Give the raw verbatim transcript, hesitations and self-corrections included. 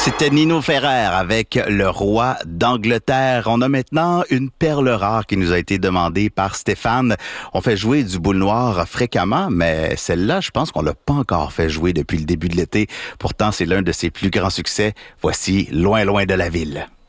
C'était Nino Ferrer avec le roi d'Angleterre. On a maintenant une perle rare qui nous a été demandée par Stéphane. On fait jouer du boule noire fréquemment, mais celle-là, je pense qu'on l'a pas encore fait jouer depuis le début de l'été. Pourtant, c'est l'un de ses plus grands succès. Voici Loin, loin de la ville.